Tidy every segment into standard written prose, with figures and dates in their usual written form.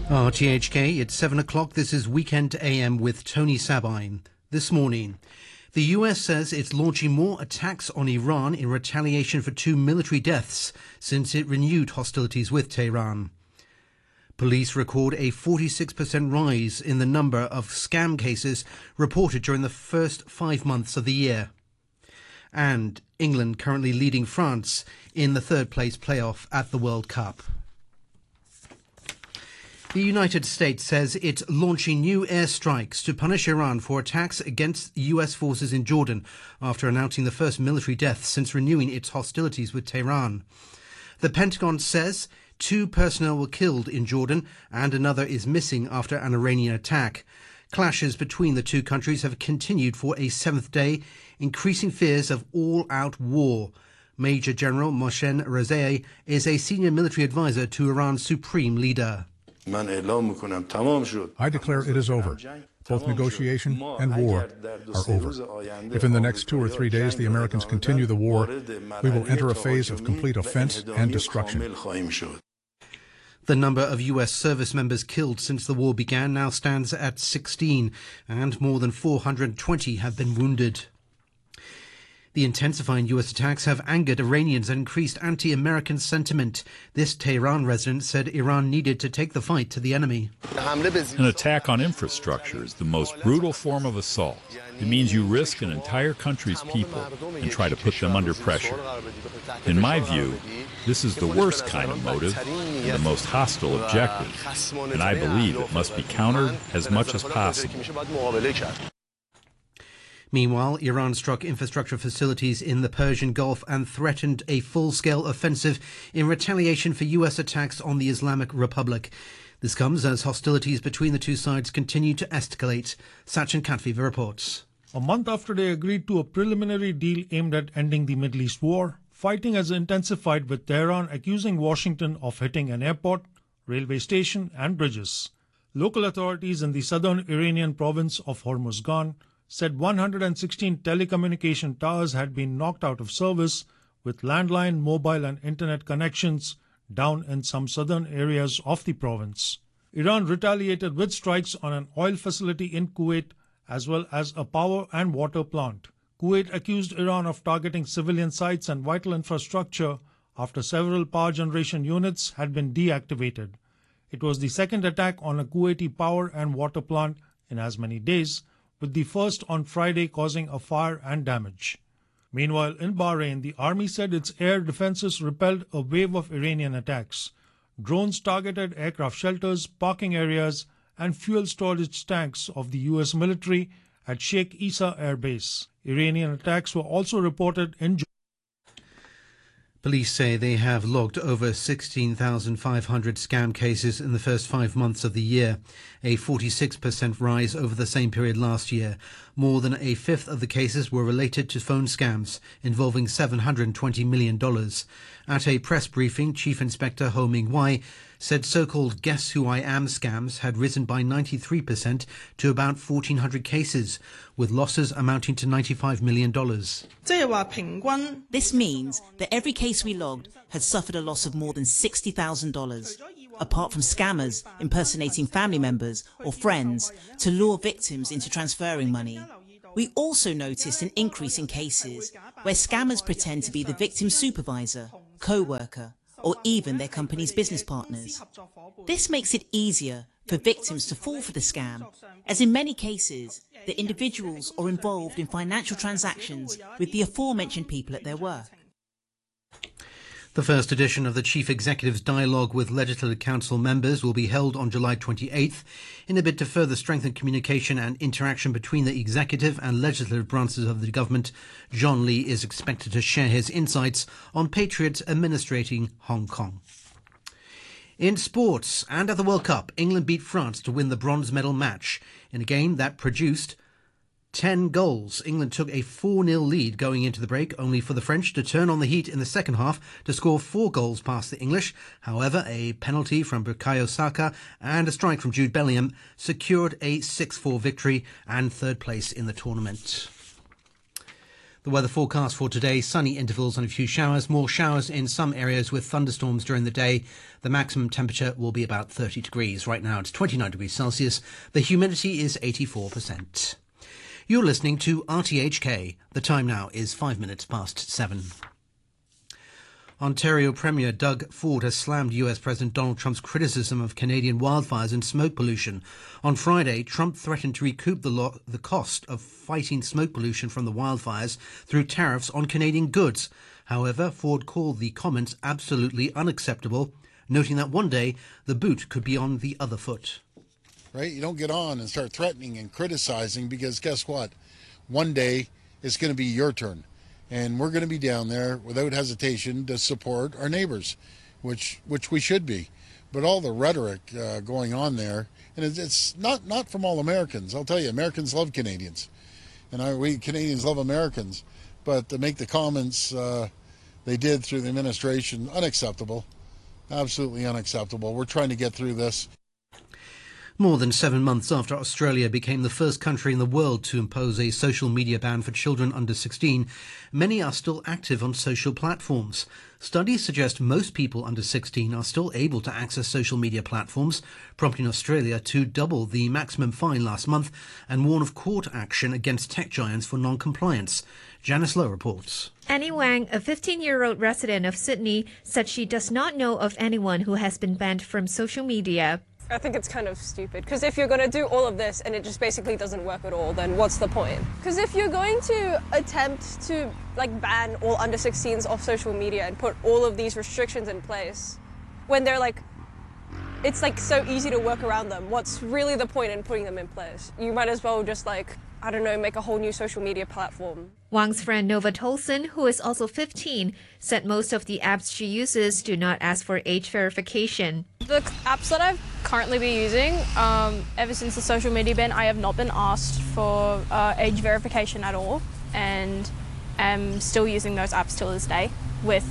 RTHK, it's 7 o'clock. This is Weekend AM with Tony Sabine. This morning, the US says it's launching more attacks on Iran in retaliation for 2 military deaths since it renewed hostilities with Tehran. Police record a 46% rise in the number of scam cases reported during the first 5 months of the year. And England currently leading France in the third place playoff at the World Cup. The United States says it's launching new airstrikes to punish Iran for attacks against US forces in Jordan after announcing the first military death since renewing its hostilities with Tehran. The Pentagon says 2 personnel were killed in Jordan and another is missing after an Iranian attack. Clashes between the two countries have continued for a 7th day, increasing fears of all-out war. Major General Mohsen Rezaei is a senior military advisor to Iran's supreme leader. I declare it is over. Both negotiation and war are over. If in the next 2 or 3 days the Americans continue the war, we will enter a phase of complete offense and destruction. The number of US service members killed since the war began now stands at 16, and more than 420 have been wounded. The intensifying US attacks have angered Iranians and increased anti-American sentiment. This Tehran resident said Iran needed to take the fight to the enemy. An attack on infrastructure is the most brutal form of assault. It means you risk an entire country's people and try to put them under pressure. In my view, this is the worst kind of motive and the most hostile objective, and I believe it must be countered as much as possible. Meanwhile, Iran struck infrastructure facilities in the Persian Gulf and threatened a full-scale offensive in retaliation for US attacks on the Islamic Republic. This comes as hostilities between the two sides continue to escalate. Sachin Katvi reports. A month after they agreed to a preliminary deal aimed at ending the Middle East war, fighting has intensified with Tehran accusing Washington of hitting an airport, railway station and bridges. Local authorities in the southern Iranian province of Hormuzgan said 116 telecommunication towers had been knocked out of service, with landline, mobile and internet connections down in some southern areas of the province. Iran retaliated with strikes on an oil facility in Kuwait as well as a power and water plant. Kuwait accused Iran of targeting civilian sites and vital infrastructure after several power generation units had been deactivated. It was the second attack on a Kuwaiti power and water plant in as many days, with the first on Friday causing a fire and damage. Meanwhile, in Bahrain, the army said its air defenses repelled a wave of Iranian attacks. Drones targeted aircraft shelters, parking areas, and fuel storage tanks of the US military at Sheikh Issa Air Base. Iranian attacks were also reported in Jordan. Police say they have logged over 16,500 scam cases in the first 5 months of the year, a 46% rise over the same period last year. More than a fifth of the cases were related to phone scams involving $720 million. At a press briefing, Chief Inspector Ho Ming Wai said so-called Guess Who I Am scams had risen by 93% to about 1,400 cases, with losses amounting to $95 million. This means that every case we logged had suffered a loss of more than $60,000, apart from scammers impersonating family members or friends to lure victims into transferring money. We also noticed an increase in cases where scammers pretend to be the victim's supervisor, co-worker, or even their company's business partners. This makes it easier for victims to fall for the scam, as in many cases, the individuals are involved in financial transactions with the aforementioned people at their work. The first edition of the Chief Executive's Dialogue with Legislative Council members will be held on July 28th in a bid to further strengthen communication and interaction between the executive and legislative branches of the government. John Lee is expected to share his insights on Patriots administrating Hong Kong. In sports, and at the World Cup, England beat France to win the bronze medal match in a game that produced 10 goals. England took a 4-0 lead going into the break, only for the French to turn on the heat in the second half to score 4 goals past the English. However, a penalty from Bukayo Saka and a strike from Jude Bellingham secured a 6-4 victory and third place in the tournament. The weather forecast for today, sunny intervals and a few showers, more showers in some areas with thunderstorms during the day. The maximum temperature will be about 30 degrees. Right now it's 29 degrees Celsius. The humidity is 84%. You're listening to RTHK. The time now is 5 minutes past 7. Ontario Premier Doug Ford has slammed US President Donald Trump's criticism of Canadian wildfires and smoke pollution. On Friday, Trump threatened to recoup the cost of fighting smoke pollution from the wildfires through tariffs on Canadian goods. However, Ford called the comments absolutely unacceptable, noting that one day the boot could be on the other foot. Right? You don't get on and start threatening and criticizing, because guess what? One day it's going to be your turn. And we're going to be down there without hesitation to support our neighbors, which we should be. But all the rhetoric going on there, and it's not from all Americans. I'll tell you, Americans love Canadians, and we Canadians love Americans. But to make the comments they did through the administration, unacceptable, absolutely unacceptable. We're trying to get through this. More than 7 months after Australia became the first country in the world to impose a social media ban for children under 16, many are still active on social platforms. Studies suggest most people under 16 are still able to access social media platforms, prompting Australia to double the maximum fine last month and warn of court action against tech giants for non-compliance. Janice Lowe reports. Annie Wang, a 15-year-old resident of Sydney, said she does not know of anyone who has been banned from social media. I think it's kind of stupid, because if you're going to do all of this and it just basically doesn't work at all, then what's the point? Because if you're going to attempt to ban all under 16s off social media and put all of these restrictions in place, when they're it's so easy to work around them, what's really the point in putting them in place? You might as well just I don't know, make a whole new social media platform. Wang's friend Nova Tolson, who is also 15, said most of the apps she uses do not ask for age verification. The apps that I've currently been using, ever since the social media ban, I have not been asked for age verification at all, and am still using those apps till this day with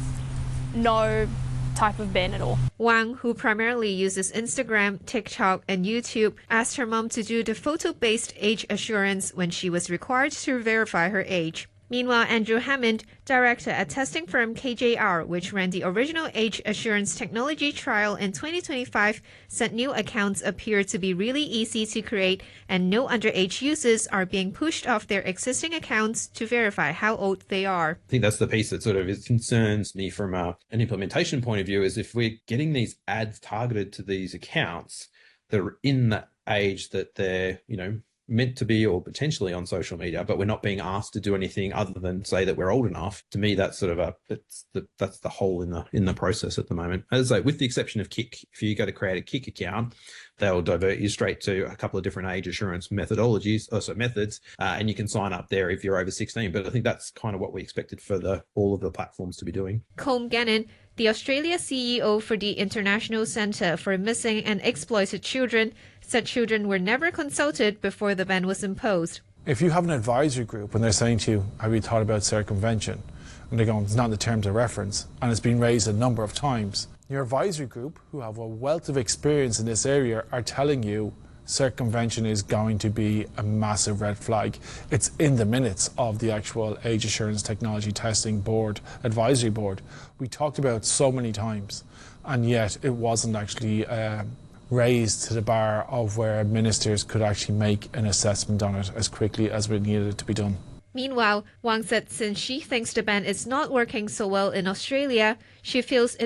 no type of ban at all. Wang, who primarily uses Instagram, TikTok, and YouTube, asked her mom to do the photo-based age assurance when she was required to verify her age. Meanwhile, Andrew Hammond, director at testing firm KJR, which ran the original age assurance technology trial in 2025, said new accounts appear to be really easy to create and no underage users are being pushed off their existing accounts to verify how old they are. I think that's the piece that concerns me from an implementation point of view, is if we're getting these ads targeted to these accounts that are in the age that they're, meant to be or potentially on social media, but we're not being asked to do anything other than say that we're old enough. To me, that's that's the hole in the process at the moment. As I say, with the exception of Kik, if you go to create a Kik account, they'll divert you straight to a couple of different age assurance methods, and you can sign up there if you're over 16. But I think that's kind of what we expected for all of the platforms to be doing. Colm Gannon, the Australia CEO for the International Centre for Missing and Exploited Children, said children were never consulted before the ban was imposed. If you have an advisory group and they're saying to you, have you thought about circumvention? And they're going, it's not in the terms of reference, and it's been raised a number of times. Your advisory group, who have a wealth of experience in this area, are telling you circumvention is going to be a massive red flag. It's in the minutes of the actual Age Assurance Technology Testing Board, Advisory Board. We talked about it so many times, and yet it wasn't actually raised to the bar of where ministers could actually make an assessment on it as quickly as we needed it to be done. Meanwhile, Wang said since she thinks the ban is not working so well in Australia, she feels it